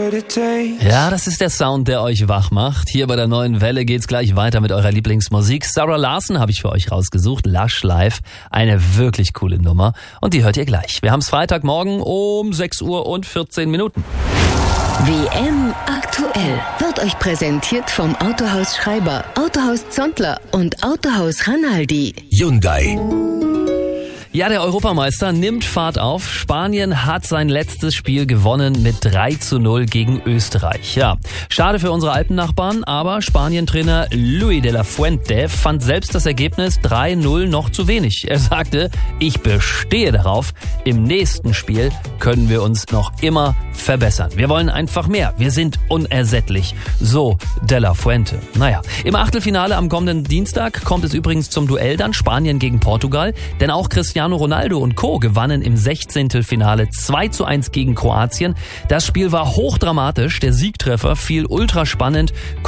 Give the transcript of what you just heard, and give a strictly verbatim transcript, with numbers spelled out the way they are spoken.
Ja, das ist der Sound, der euch wach macht. Hier bei der Neuen Welle geht's gleich weiter mit eurer Lieblingsmusik. Sarah Larson habe ich für euch rausgesucht. Lush Live. Eine wirklich coole Nummer. Und die hört ihr gleich. Wir haben's Freitagmorgen um sechs Uhr und vierzehn Minuten. W M aktuell wird euch präsentiert vom Autohaus Schreiber, Autohaus Zontler und Autohaus Ranaldi. Hyundai. Ja, der Europameister nimmt Fahrt auf. Spanien hat sein letztes Spiel gewonnen mit drei zu null gegen Österreich. Ja, schade für unsere Alpennachbarn, aber Spanien-Trainer Luis de la Fuente fand selbst das Ergebnis drei null noch zu wenig. Er sagte, ich bestehe darauf, im nächsten Spiel können wir uns noch immer verbessern. Wir wollen einfach mehr. Wir sind unersättlich. So de la Fuente. Naja, im Achtelfinale am kommenden Dienstag kommt es übrigens zum Duell dann Spanien gegen Portugal, denn auch Cristiano Ronaldo und Co. gewannen im Sechzehntelfinale zwei zu eins gegen Kroatien. Das Spiel war hochdramatisch, der Siegtreffer fiel ultra spannend.